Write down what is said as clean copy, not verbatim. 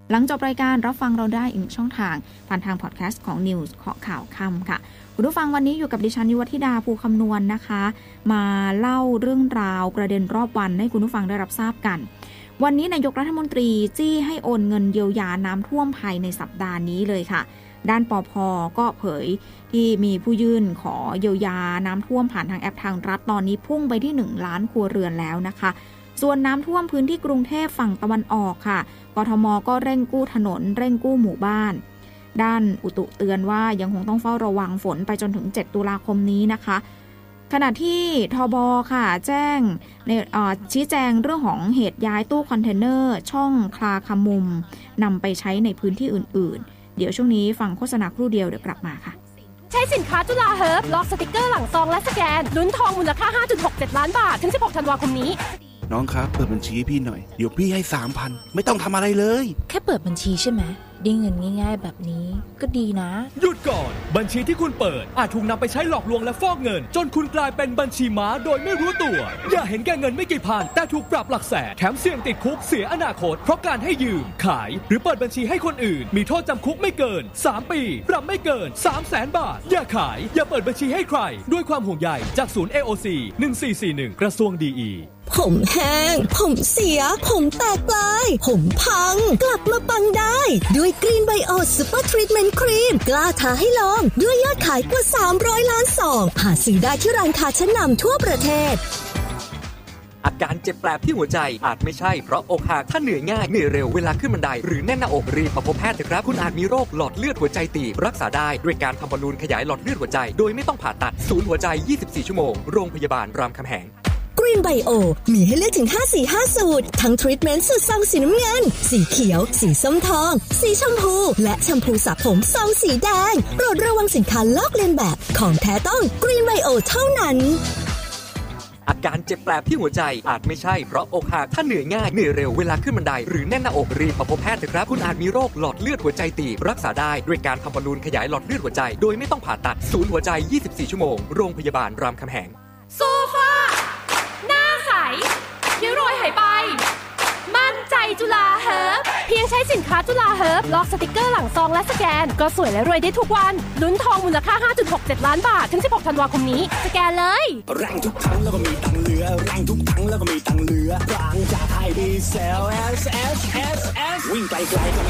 หลังจบรายการรับฟังเราได้อีกช่องทางผ่านทางพอดแคสต์ของ News เคาะข่าวค่ำค่ะคุณผู้ฟังวันนี้อยู่กับดิฉันยุวธิดาภูคำนวณนะคะมาเล่าเรื่องราวประเด็นรอบวันให้คุณผู้ฟังได้รับทราบกันวันนี้นายกรัฐมนตรีจี้ให้โอนเงินเยียวยาน้ำท่วมภายในสัปดาห์นี้เลยค่ะด้านปภ.ก็เผยที่มีผู้ยื่นขอเยียวยาน้ำท่วมผ่านทางแอปทางรัฐตอนนี้พุ่งไปที่1 ล้านครัวเรือนแล้วนะคะส่วนน้ำท่วมพื้นที่กรุงเทพฝั่งตะวันออกค่ะกทม.ก็เร่งกู้ถนนเร่งกู้หมู่บ้านด้านอุตุเตือนว่ายังคงต้องเฝ้าระวังฝนไปจนถึง7 ตุลาคมนี้นะคะขณะที่ทบ.ค่ะแจ้งในชี้แจงเรื่องของเหตุย้ายตู้คอนเทนเนอร์ช่องคลาคมุมนำไปใช้ในพื้นที่อื่นๆเดี๋ยวช่วงนี้ฟังโฆษณาครู่เดียวเดี๋ยวกลับมาค่ะใช้สินค้าจุฬาเฮิร์บล็อกสติกเกอร์หลังซองและสแกนลุ้นทองมูลค่า 5.67 ล้านบาทถึง16 ธันวาคมนี้น้องครับเปิดบัญชีให้พี่หน่อยเดี๋ยวพี่ให้ 3,000 ไม่ต้องทำอะไรเลยแค่เปิดบัญชีใช่ไหมได้เงินง่ายๆแบบนี้ก็ดีนะหยุดก่อนบัญชีที่คุณเปิดอาจถูกนำไปใช้หลอกลวงและฟอกเงินจนคุณกลายเป็นบัญชีม้าโดยไม่รู้ตัวอย่าเห็นแก่เงินไม่กี่พันแต่ถูกปรับหลักแสนแถมเสี่ยงติดคุกเสียอนาคตเพราะการให้ยืมขายหรือเปิดบัญชีให้คนอื่นมีโทษจำคุกไม่เกิน3 ปีปรับไม่เกิน 300,000 บาทอย่าขายอย่าเปิดบัญชีให้ใครด้วยความห่วงใยจากศูนย์ AOC 1441กระทรวงดีอีผมแห้งผมเสียผมแตกปลายผมพังกลับมาปังได้ด้วยกรีนไบโอซูเปอร์ทรีทเมนต์ครีมกล้าท้าให้ลองด้วยยอดขายกว่า300 ล้านซองหาซื้อได้ที่ร้านค้าชั้นนำทั่วประเทศอาการเจ็บแปลบที่หัวใจอาจไม่ใช่เพราะอกหักถ้าเหนื่อยง่ายเหนื่อยเร็วเวลาขึ้นบันไดหรือแน่นหน้าอกรีบมาพบแพทย์เถอะครับคุณอาจมีโรคหลอดเลือดหัวใจตีบรักษาได้ด้วยการทำบอลลูนขยายหลอดเลือดหัวใจโดยไม่ต้องผ่าตัดศูนย์หัวใจ24 ชั่วโมงโรงพยาบาลรามคำแหงกรีนไบโอมีให้เลือกถึง5 สูตรทั้งทรีทเมนต์สูตรซองสีน้ำเงินสีเขียวสีส้มทองสีชมพูและแชมพูสระผมซองสีแดงโปรดระวังสินค้าลอกเลียนแบบของแท้ต้องกรีนไบโอเท่านั้นอาการเจ็บแปลบที่หัวใจอาจไม่ใช่เพราะอกหักถ้าเหนื่อยง่ายเหนื่อยเร็วเวลาขึ้นบันไดหรือแน่นหน้าอกรีบมาพบแพทย์เถอะครับคุณอาจมีโรคหลอดเลือดหัวใจตีบรักษาได้ด้วยการทำบอลลูนขยายหลอดเลือดหัวใจโดยไม่ต้องผ่าตัดศูนย์หัวใจ24 ชั่วโมงโรงพยาบาลรามคำแหงโซฟาหน้าใสริ้วรอยหายไปมั่นใจจุฬาเฮิร์บเพียงใช้สินค้าจุฬาเฮิร์บล็อกสติกเกอร์หลังซองและสแกนก็สวยและรวยได้ทุกวันลุ้นทองมูลค่า 5.67 ล้านบาทถึง16 ธันวาคมนี้สแกนเลยแรงทุกครั้งแล้วก็มีตังเหลือแรงทุกครั้งแล้วก็มีตังเหลือบางจากไทยดีเซล S วิ่งไกลๆ